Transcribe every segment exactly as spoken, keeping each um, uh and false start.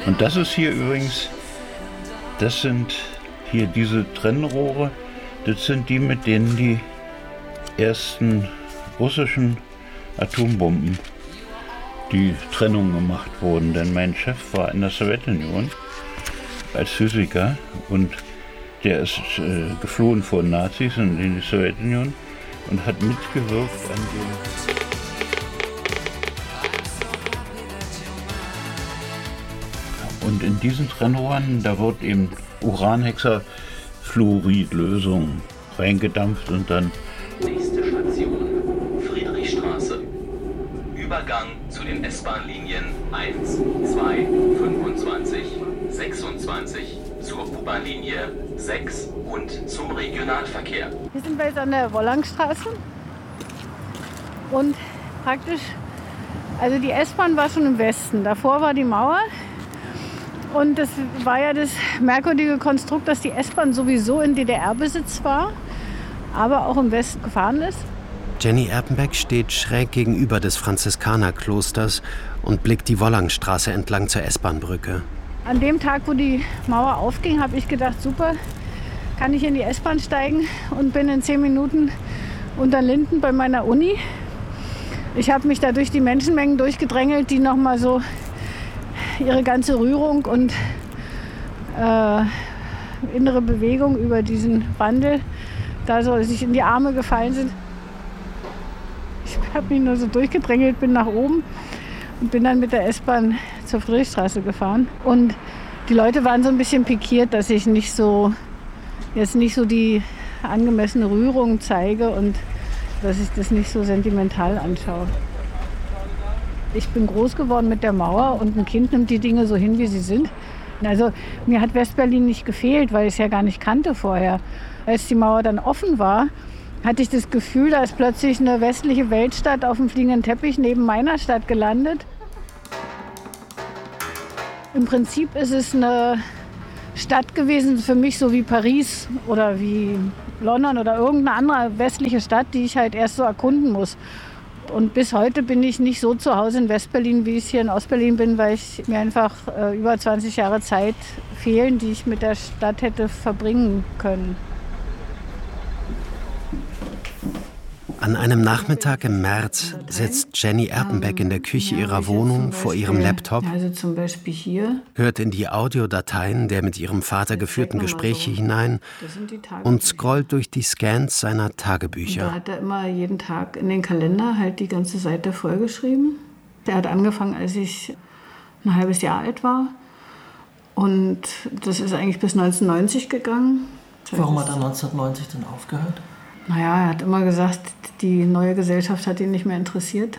Und das ist hier übrigens, das sind hier diese Trennrohre, das sind die, mit denen die ersten russischen Atombomben, die Trennung gemacht wurden. Denn mein Chef war in der Sowjetunion als Physiker und der ist äh, geflohen vor Nazis in die Sowjetunion und hat mitgewirkt an dem. Und in diesen Trennrohren, da wird eben Uranhexafluoridlösung reingedampft und dann. Nächste Station, Friedrichstraße. Übergang zu den S-Bahn-Linien eins, zwei, fünfundzwanzig, sechsundzwanzig, zur U-Bahn-Linie sechs und zum Regionalverkehr. Wir sind jetzt an der Wollangstraße und praktisch, also die S-Bahn war schon im Westen, davor war die Mauer. Und das war ja das merkwürdige Konstrukt, dass die S-Bahn sowieso in D D R-Besitz war, aber auch im Westen gefahren ist. Jenny Erpenbeck steht schräg gegenüber des Franziskanerklosters und blickt die Wollangstraße entlang zur S-Bahn-Brücke. An dem Tag, wo die Mauer aufging, habe ich gedacht, super, kann ich in die S-Bahn steigen und bin in zehn Minuten unter Linden bei meiner Uni. Ich habe mich da durch die Menschenmengen durchgedrängelt, die noch mal so ihre ganze Rührung und äh, innere Bewegung über diesen Wandel da so sich in die Arme gefallen sind. Ich habe mich nur so durchgedrängelt, bin nach oben und bin dann mit der S-Bahn zur Friedrichstraße gefahren. Und die Leute waren so ein bisschen pikiert, dass ich nicht so, jetzt nicht so die angemessene Rührung zeige und dass ich das nicht so sentimental anschaue. Ich bin groß geworden mit der Mauer und ein Kind nimmt die Dinge so hin, wie sie sind. Also mir hat Westberlin nicht gefehlt, weil ich es ja gar nicht kannte vorher. Als die Mauer dann offen war, hatte ich das Gefühl, da ist plötzlich eine westliche Weltstadt auf dem fliegenden Teppich neben meiner Stadt gelandet. Im Prinzip ist es eine Stadt gewesen für mich, so wie Paris oder wie London oder irgendeine andere westliche Stadt, die ich halt erst so erkunden muss. Und bis heute bin ich nicht so zu Hause in Westberlin, wie ich hier in Ostberlin bin, weil ich mir einfach äh, über zwanzig Jahre Zeit fehlen, die ich mit der Stadt hätte verbringen können. An einem Nachmittag im März sitzt Jenny Erpenbeck in der Küche ihrer Wohnung vor ihrem Laptop, also zum Beispiel hier, hört in die Audiodateien der mit ihrem Vater geführten Gespräche hinein und scrollt durch die Scans seiner Tagebücher. Da hat er immer jeden Tag in den Kalender halt die ganze Seite vollgeschrieben. Der hat angefangen, als ich ein halbes Jahr alt war. Und das ist eigentlich bis neunzehnhundertneunzig gegangen. Warum hat er neunzehnhundertneunzig denn aufgehört? Naja, er hat immer gesagt, die neue Gesellschaft hat ihn nicht mehr interessiert.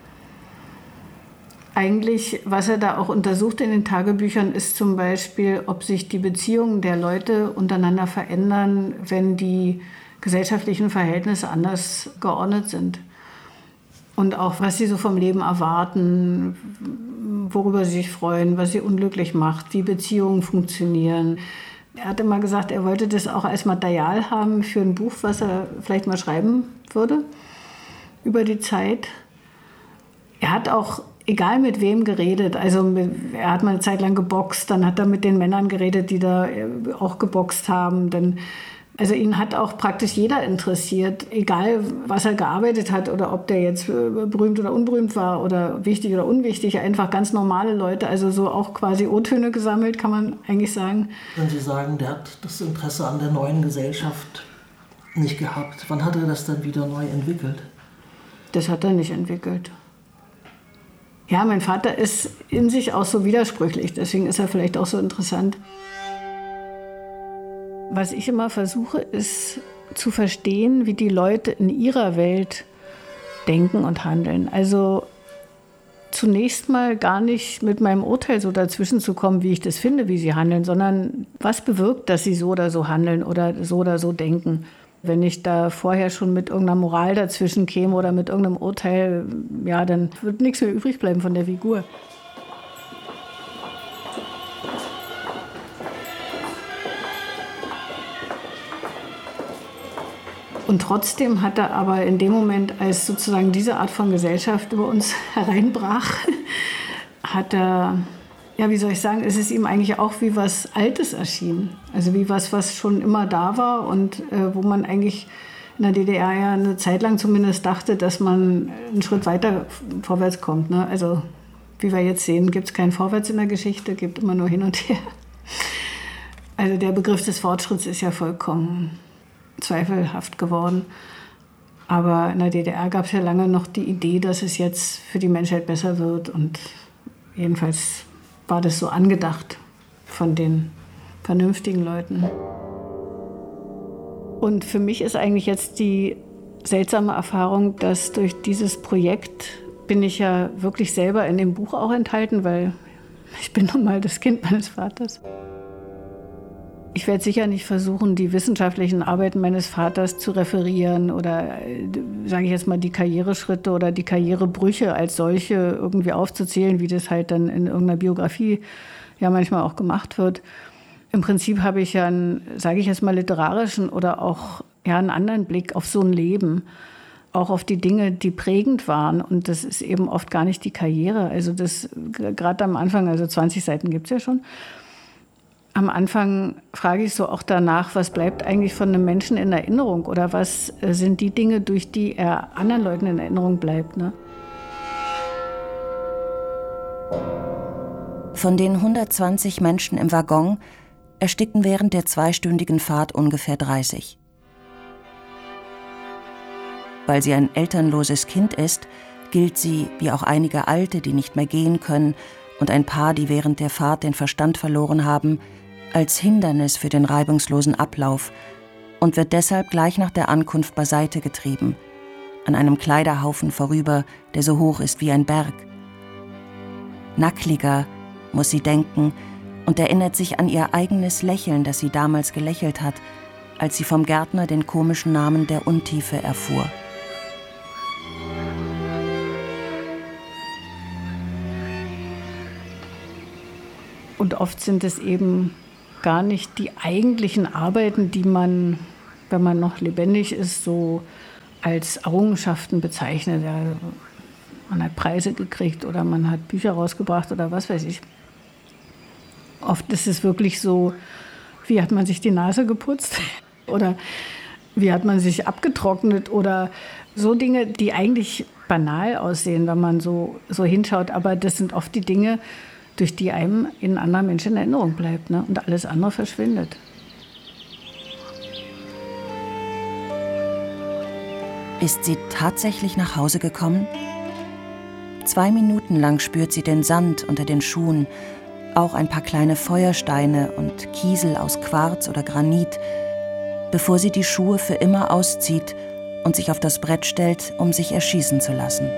Eigentlich, was er da auch untersucht in den Tagebüchern, ist zum Beispiel, ob sich die Beziehungen der Leute untereinander verändern, wenn die gesellschaftlichen Verhältnisse anders geordnet sind. Und auch, was sie so vom Leben erwarten, worüber sie sich freuen, was sie unglücklich macht, wie Beziehungen funktionieren. Er hat immer gesagt, er wollte das auch als Material haben für ein Buch, was er vielleicht mal schreiben würde über die Zeit. Er hat auch, egal mit wem, geredet. Also er hat mal eine Zeit lang geboxt, dann hat er mit den Männern geredet, die da auch geboxt haben. Dann, also ihn hat auch praktisch jeder interessiert, egal was er gearbeitet hat oder ob der jetzt berühmt oder unberühmt war oder wichtig oder unwichtig, einfach ganz normale Leute, also so auch quasi O-Töne gesammelt, kann man eigentlich sagen. Wenn Sie sagen, der hat das Interesse an der neuen Gesellschaft nicht gehabt, wann hat er das dann wieder neu entwickelt? Das hat er nicht entwickelt. Ja, mein Vater ist in sich auch so widersprüchlich, deswegen ist er vielleicht auch so interessant. Was ich immer versuche, ist zu verstehen, wie die Leute in ihrer Welt denken und handeln. Also zunächst mal gar nicht mit meinem Urteil so dazwischen zu kommen, wie ich das finde, wie sie handeln, sondern was bewirkt, dass sie so oder so handeln oder so oder so denken. Wenn ich da vorher schon mit irgendeiner Moral dazwischen käme oder mit irgendeinem Urteil, ja, dann wird nichts mehr übrig bleiben von der Figur. Und trotzdem hat er aber in dem Moment, als sozusagen diese Art von Gesellschaft über uns hereinbrach, hat er ja, wie soll ich sagen, es ist ihm eigentlich auch wie was Altes erschienen. Also wie was, was schon immer da war und äh, wo man eigentlich in der D D R ja eine Zeit lang zumindest dachte, dass man einen Schritt weiter vorwärts kommt. Ne? Also wie wir jetzt sehen, gibt es kein Vorwärts in der Geschichte, gibt immer nur hin und her. Also der Begriff des Fortschritts ist ja vollkommen zweifelhaft geworden. Aber in der D D R gab es ja lange noch die Idee, dass es jetzt für die Menschheit besser wird. Und jedenfalls war das so angedacht von den vernünftigen Leuten. Und für mich ist eigentlich jetzt die seltsame Erfahrung, dass durch dieses Projekt bin ich ja wirklich selber in dem Buch auch enthalten, weil ich bin nun mal das Kind meines Vaters. Ich werde sicher nicht versuchen, die wissenschaftlichen Arbeiten meines Vaters zu referieren oder, sage ich jetzt mal, die Karriereschritte oder die Karrierebrüche als solche irgendwie aufzuzählen, wie das halt dann in irgendeiner Biografie ja manchmal auch gemacht wird. Im Prinzip habe ich ja einen, sage ich jetzt mal, literarischen oder auch ja, einen anderen Blick auf so ein Leben, auch auf die Dinge, die prägend waren. Und das ist eben oft gar nicht die Karriere. Also das gerade am Anfang, also zwanzig Seiten gibt es ja schon. Am Anfang frage ich so auch danach, was bleibt eigentlich von einem Menschen in Erinnerung oder was sind die Dinge, durch die er anderen Leuten in Erinnerung bleibt. Ne? Von den hundertzwanzig Menschen im Waggon ersticken während der zweistündigen Fahrt ungefähr dreißig. Weil sie ein elternloses Kind ist, gilt sie, wie auch einige Alte, die nicht mehr gehen können, und ein paar, die während der Fahrt den Verstand verloren haben, als Hindernis für den reibungslosen Ablauf und wird deshalb gleich nach der Ankunft beiseite getrieben, an einem Kleiderhaufen vorüber, der so hoch ist wie ein Berg. Nackliger, muss sie denken, und erinnert sich an ihr eigenes Lächeln, das sie damals gelächelt hat, als sie vom Gärtner den komischen Namen der Untiefe erfuhr. Und oft sind es eben gar nicht die eigentlichen Arbeiten, die man, wenn man noch lebendig ist, so als Errungenschaften bezeichnet. Ja, man hat Preise gekriegt oder man hat Bücher rausgebracht oder was weiß ich. Oft ist es wirklich so, wie hat man sich die Nase geputzt oder wie hat man sich abgetrocknet oder so Dinge, die eigentlich banal aussehen, wenn man so, so hinschaut. Aber das sind oft die Dinge, durch die einem ein anderer Mensch in Erinnerung bleibt, ne? Und alles andere verschwindet. Ist sie tatsächlich nach Hause gekommen? Zwei Minuten lang spürt sie den Sand unter den Schuhen, auch ein paar kleine Feuersteine und Kiesel aus Quarz oder Granit, bevor sie die Schuhe für immer auszieht und sich auf das Brett stellt, um sich erschießen zu lassen.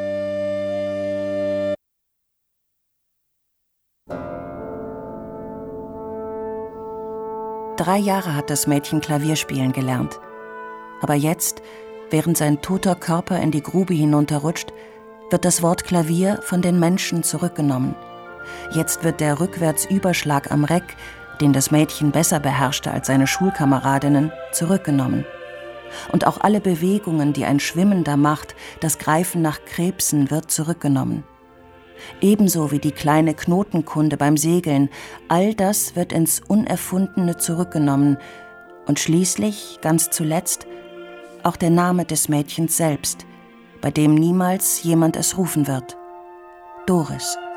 Drei Jahre hat das Mädchen Klavierspielen gelernt. Aber jetzt, während sein toter Körper in die Grube hinunterrutscht, wird das Wort Klavier von den Menschen zurückgenommen. Jetzt wird der Rückwärtsüberschlag am Reck, den das Mädchen besser beherrschte als seine Schulkameradinnen, zurückgenommen. Und auch alle Bewegungen, die ein Schwimmender macht, das Greifen nach Krebsen, wird zurückgenommen. Ebenso wie die kleine Knotenkunde beim Segeln, all das wird ins Unerfundene zurückgenommen und schließlich, ganz zuletzt, auch der Name des Mädchens selbst, bei dem niemals jemand es rufen wird: Doris.